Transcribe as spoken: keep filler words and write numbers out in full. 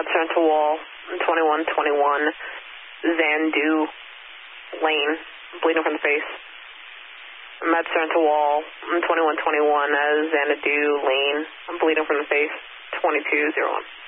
Madison to wall, twenty-one twenty-one, Zandu Lane, bleeding from the face. Madison to wall, twenty-one twenty-one, Xanadu Lane, bleeding from the face, twenty-two oh one.